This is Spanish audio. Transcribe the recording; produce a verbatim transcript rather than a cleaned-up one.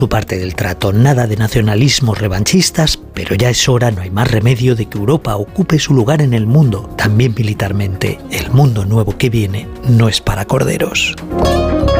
Su parte del trato, nada de nacionalismos revanchistas, pero ya es hora, no hay más remedio de que Europa ocupe su lugar en el mundo, también militarmente. El mundo nuevo que viene no es para corderos.